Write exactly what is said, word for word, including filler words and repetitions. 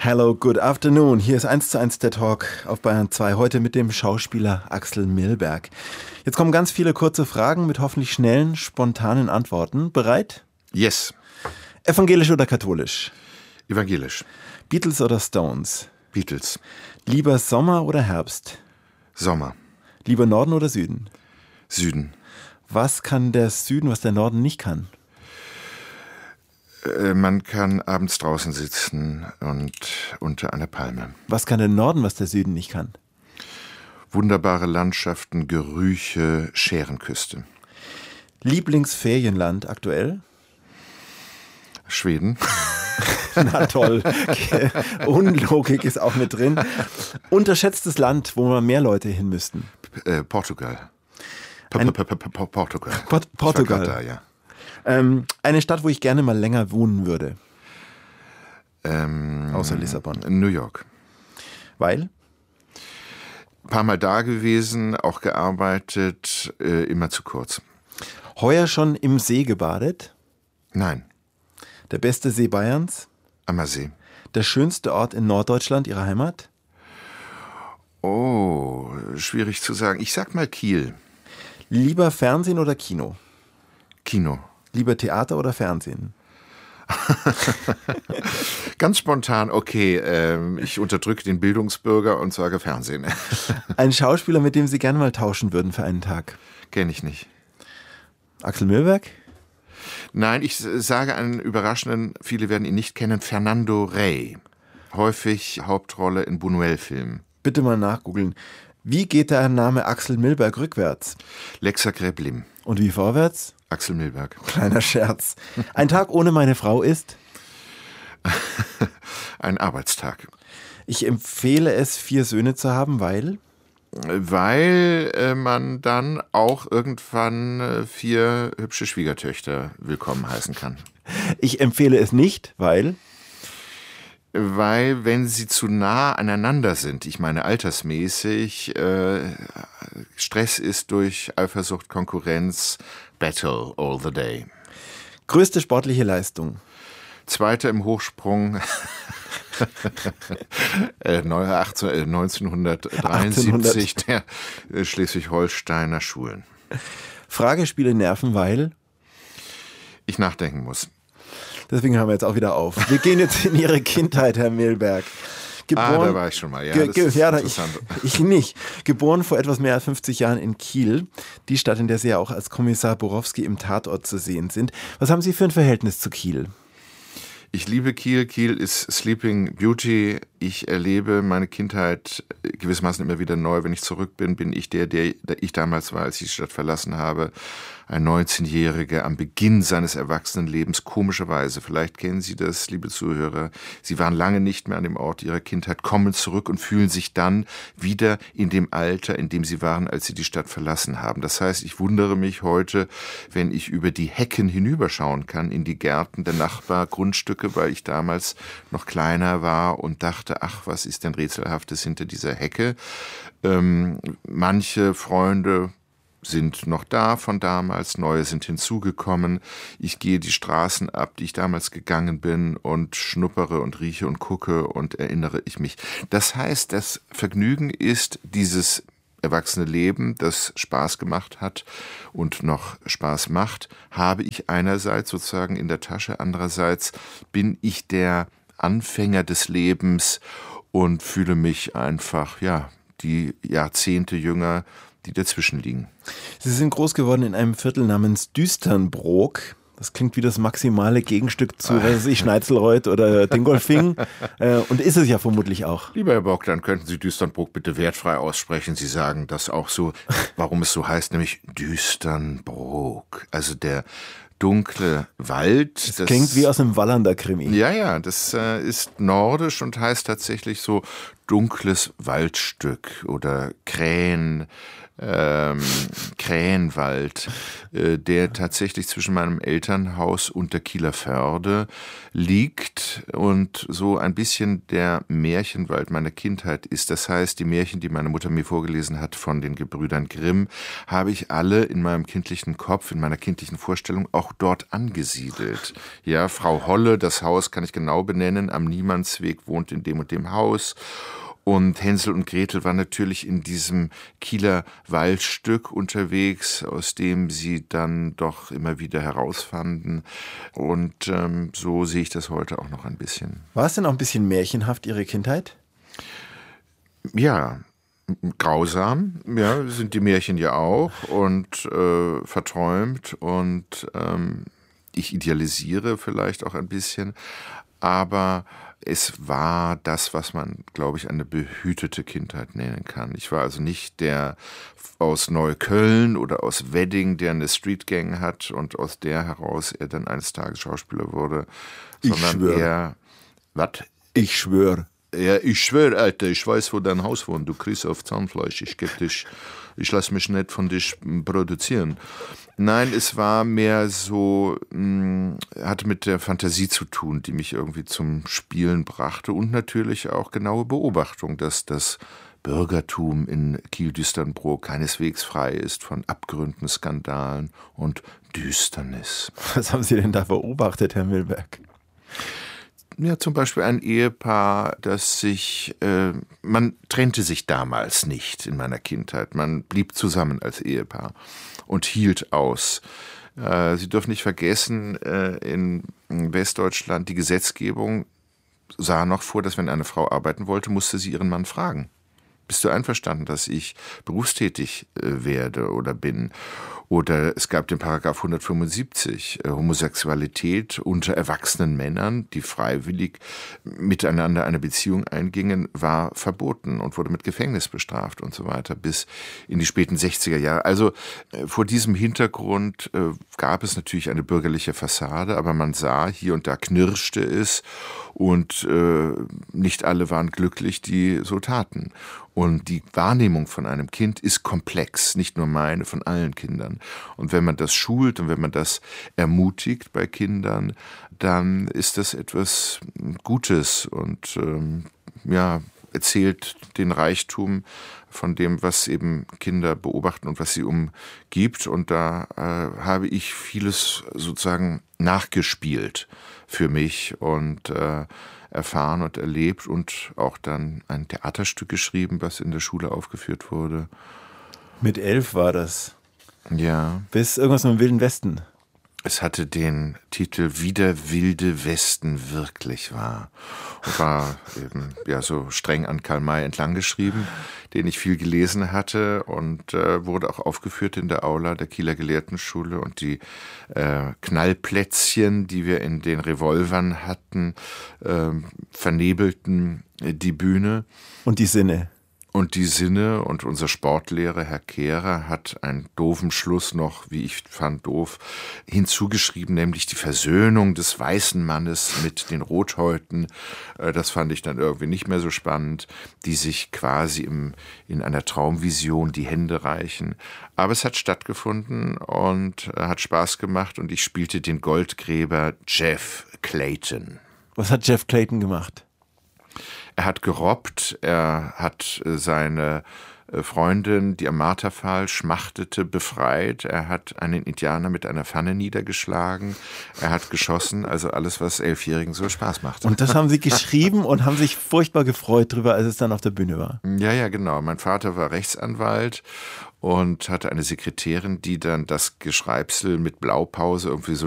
Hello, good afternoon. Hier ist eins zu eins der Talk auf Bayern zwei, heute mit dem Schauspieler Axel Milberg. Jetzt kommen ganz viele kurze Fragen mit hoffentlich schnellen, spontanen Antworten. Bereit? Yes. Evangelisch oder katholisch? Evangelisch. Beatles oder Stones? Beatles. Lieber Sommer oder Herbst? Sommer. Lieber Norden oder Süden? Süden. Was kann der Süden, was der Norden nicht kann? Äh, man kann abends draußen sitzen und unter einer Palme. Was kann der Norden, was der Süden nicht kann? Wunderbare Landschaften, Gerüche, Schärenküste. Lieblingsferienland aktuell? Schweden. Na toll. Okay. Unlogik ist auch mit drin. Unterschätztes Land, wo mal mehr Leute hin müssten? Äh, Portugal. Ein- Portugal. Port- Portugal. Ich war grad da, ja. Ähm, eine Stadt, wo ich gerne mal länger wohnen würde. Ähm, Außer Lissabon. New York. Weil? Ein paar Mal da gewesen, auch gearbeitet, äh, immer zu kurz. Heuer schon im See gebadet? Nein, Der beste See Bayerns? Ammersee. Der schönste Ort in Norddeutschland, Ihrer Heimat? Oh, schwierig zu sagen. Ich sag mal Kiel. Lieber Fernsehen oder Kino? Kino. Lieber Theater oder Fernsehen? Ganz spontan, okay, ähm, ich unterdrücke den Bildungsbürger und sage Fernsehen. Ein Schauspieler, mit dem Sie gerne mal tauschen würden für einen Tag? Kenne ich nicht. Axel Milberg? Nein, ich sage einen überraschenden, viele werden ihn nicht kennen, Fernando Rey. Häufig Hauptrolle in Buñuel-Filmen. Bitte mal nachgoogeln. Wie geht der Name Axel Milberg rückwärts? Lexa Greblim, Und wie vorwärts? Axel Milberg. Kleiner Scherz. Ein Tag ohne meine Frau ist? Ein Arbeitstag. Ich empfehle es, vier Söhne zu haben, weil? Weil äh, man dann auch irgendwann äh, vier hübsche Schwiegertöchter willkommen heißen kann. Ich empfehle es nicht, weil? Weil, wenn sie zu nah aneinander sind, ich meine altersmäßig, äh, Stress ist durch Eifersucht, Konkurrenz, Battle all the day. Größte sportliche Leistung? Zweiter im Hochsprung äh, neunzehnhundertdreiundsiebzig der äh, Schleswig-Holsteiner Schulen. Fragespiele nerven, weil? Ich nachdenken muss. Deswegen hören wir jetzt auch wieder auf. Wir gehen jetzt in Ihre Kindheit, Herr Milberg. Ah, da war ich schon mal. Ja, Ge- das ge- ist ja, da- ich, interessant. ich nicht. Geboren vor etwas mehr als fünfzig Jahren in Kiel, die Stadt, in der Sie ja auch als Kommissar Borowski im Tatort zu sehen sind. Was haben Sie für ein Verhältnis zu Kiel? Ich liebe Kiel. Kiel ist Sleeping Beauty. Ich erlebe meine Kindheit gewissermaßen immer wieder neu. Wenn ich zurück bin, bin ich der, der, der ich damals war, als ich die Stadt verlassen habe. Ein neunzehnjähriger am Beginn seines Erwachsenenlebens. Komischerweise, vielleicht kennen Sie das, liebe Zuhörer. Sie waren lange nicht mehr an dem Ort Ihrer Kindheit, kommen zurück und fühlen sich dann wieder in dem Alter, in dem Sie waren, als Sie die Stadt verlassen haben. Das heißt, ich wundere mich heute, wenn ich über die Hecken hinüberschauen kann, in die Gärten der Nachbargrundstücke, weil ich damals noch kleiner war und dachte, ach, was ist denn Rätselhaftes hinter dieser Hecke? Ähm, manche Freunde sind noch da von damals, neue sind hinzugekommen. Ich gehe die Straßen ab, die ich damals gegangen bin und schnuppere und rieche und gucke und erinnere ich mich. Das heißt, das Vergnügen ist dieses erwachsene Leben, das Spaß gemacht hat und noch Spaß macht, habe ich einerseits sozusagen in der Tasche, andererseits bin ich der Anfänger des Lebens und fühle mich einfach, ja, die Jahrzehnte jünger, die dazwischen liegen. Sie sind groß geworden in einem Viertel namens Düsternbrook. Das klingt wie das maximale Gegenstück zu, was weiß ich, Schneizelreuth oder Dingolfing. äh, und ist es ja vermutlich auch. Lieber Herr Bock, dann könnten Sie Düsternbrook bitte wertfrei aussprechen. Sie sagen das auch so, warum es so heißt, nämlich Düsternbrook. Also der dunkle Wald. Das, das klingt wie aus einem Wallander-Krimi. Ja, ja, das äh, ist nordisch und heißt tatsächlich so dunkles Waldstück oder Krähen, ähm, Krähenwald, äh, der tatsächlich zwischen meinem Elternhaus und der Kieler Förde liegt und so ein bisschen der Märchenwald meiner Kindheit ist. Das heißt, die Märchen, die meine Mutter mir vorgelesen hat von den Gebrüdern Grimm, habe ich alle in meinem kindlichen Kopf, in meiner kindlichen Vorstellung auch dort angesiedelt. Ja, Frau Holle, das Haus kann ich genau benennen, am Niemandsweg, wohnt in dem und dem Haus. Und Hänsel und Gretel waren natürlich in diesem Kieler Waldstück unterwegs, aus dem sie dann doch immer wieder herausfanden. Und ähm, so sehe ich das heute auch noch ein bisschen. War es denn auch ein bisschen märchenhaft, Ihre Kindheit? Ja, grausam, ja, sind die Märchen ja auch und äh, verträumt und ähm, ich idealisiere vielleicht auch ein bisschen, aber es war das, was man, glaube ich, eine behütete Kindheit nennen kann. Ich war also nicht der aus Neukölln oder aus Wedding, der eine Streetgang hat und aus der heraus er dann eines Tages Schauspieler wurde, sondern schwör. er, was? Ich schwöre. Ja, ich schwöre, Alter, ich weiß, wo dein Haus wohnt. Du kriegst auf Zahnfleisch. Ich geb dich, ich lass mich nicht von dich produzieren. Nein, es war mehr so, mh, hatte mit der Fantasie zu tun, die mich irgendwie zum Spielen brachte und natürlich auch genaue Beobachtung, dass das Bürgertum in Kiel-Düsternbrook keineswegs frei ist von Abgründen, Skandalen und Düsternis. Was haben Sie denn da beobachtet, Herr Milberg? Ja, zum Beispiel ein Ehepaar, das sich, äh, man trennte sich damals nicht in meiner Kindheit. Man blieb zusammen als Ehepaar und hielt aus. Äh, Sie dürfen nicht vergessen, äh, in Westdeutschland die Gesetzgebung sah noch vor, dass wenn eine Frau arbeiten wollte, musste sie ihren Mann fragen. Bist du einverstanden, dass ich berufstätig äh, werde oder bin? Oder es gab den Paragraph hundertfünfundsiebzig, äh, Homosexualität unter erwachsenen Männern, die freiwillig miteinander eine Beziehung eingingen, war verboten und wurde mit Gefängnis bestraft und so weiter bis in die späten sechziger Jahre. Also äh, vor diesem Hintergrund äh, gab es natürlich eine bürgerliche Fassade, aber man sah, hier und da knirschte es und äh, nicht alle waren glücklich, die so taten. Und die Wahrnehmung von einem Kind ist komplex, nicht nur meine, von allen Kindern. Und wenn man das schult und wenn man das ermutigt bei Kindern, dann ist das etwas Gutes und ähm, ja, erzählt den Reichtum von dem, was eben Kinder beobachten und was sie umgibt. Und da äh, habe ich vieles sozusagen nachgespielt für mich und äh, erfahren und erlebt und auch dann ein Theaterstück geschrieben, was in der Schule aufgeführt wurde. Mit elf war das. Ja. Bis irgendwas mit dem Wilden Westen. Es hatte den Titel Wie der wilde Westen wirklich war. Und war eben ja so streng an Karl May entlang geschrieben, den ich viel gelesen hatte und äh, wurde auch aufgeführt in der Aula der Kieler Gelehrtenschule. Und die äh, Knallplätzchen, die wir in den Revolvern hatten, äh, vernebelten äh, die Bühne. Und die Sinne. Und die Sinne und unser Sportlehrer, Herr Kehrer, hat einen doofen Schluss noch, wie ich fand, doof, hinzugeschrieben, nämlich die Versöhnung des weißen Mannes mit den Rothäuten. Das fand ich dann irgendwie nicht mehr so spannend, die sich quasi im, in einer Traumvision die Hände reichen. Aber es hat stattgefunden und hat Spaß gemacht und ich spielte den Goldgräber Jeff Clayton. Was hat Jeff Clayton gemacht? Er hat gerobbt, er hat seine Freundin, die am Marterpfahl schmachtete, befreit. Er hat einen Indianer mit einer Pfanne niedergeschlagen. Er hat geschossen, also alles, was Elfjährigen so Spaß macht. Und das haben Sie geschrieben und haben sich furchtbar gefreut drüber, als es dann auf der Bühne war. Ja, ja, genau. Mein Vater war Rechtsanwalt und hatte eine Sekretärin, die dann das Geschreibsel mit Blaupause irgendwie so